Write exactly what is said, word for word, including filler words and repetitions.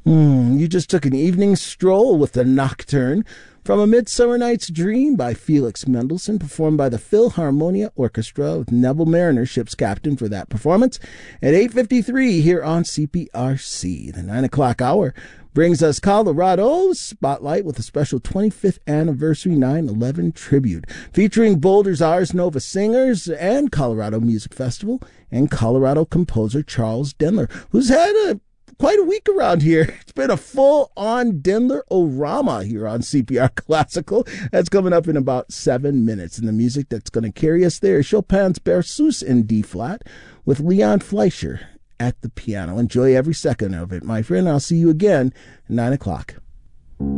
Hmm, you just took an evening stroll with the Nocturne from A Midsummer Night's Dream by Felix Mendelssohn, performed by the Philharmonia Orchestra, with Neville Mariner, ship's captain, for that performance at eight fifty-three here on C P R C. The nine o'clock hour brings us Colorado's Spotlight with a special twenty-fifth anniversary nine eleven tribute, featuring Boulder's Ars Nova Singers and Colorado Music Festival, and Colorado composer Charles Denler, who's had a quite a week around here. It's been a full-on Denler-orama here on C P R Classical. That's coming up in about seven minutes. And the music that's going to carry us there is Chopin's Berceuse in D-flat with Leon Fleischer at the piano. Enjoy every second of it, my friend. I'll see you again at nine o'clock.